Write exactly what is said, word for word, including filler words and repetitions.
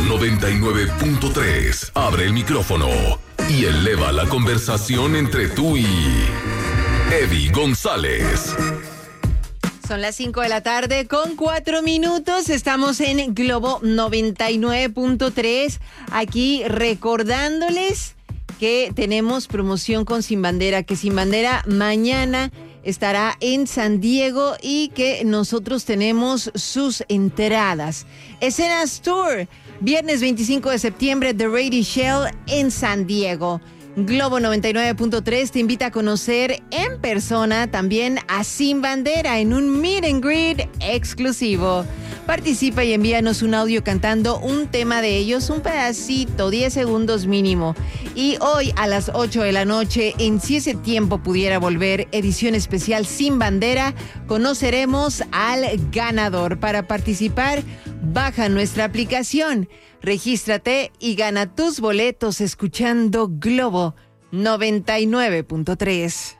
noventa y nueve punto tres. Abre el micrófono y eleva la conversación entre tú y Eddie González. Son las cinco de la tarde con cuatro minutos. Estamos en Globo noventa y nueve punto tres. Aquí recordándoles que tenemos promoción con Sin Bandera, que Sin Bandera mañana estará en San Diego y que nosotros tenemos sus entradas. Escenas Tour, viernes veinticinco de septiembre, The Radio Shell en San Diego. Globo noventa y nueve punto tres te invita a conocer en persona también a Sin Bandera en un meet and greet exclusivo. Participa y envíanos un audio cantando un tema de ellos, un pedacito, diez segundos mínimo. Y hoy a las ocho de la noche, en Si ese tiempo pudiera volver, edición especial Sin Bandera, conoceremos al ganador. Para participar, baja nuestra aplicación, regístrate y gana tus boletos escuchando Globo noventa y nueve punto tres.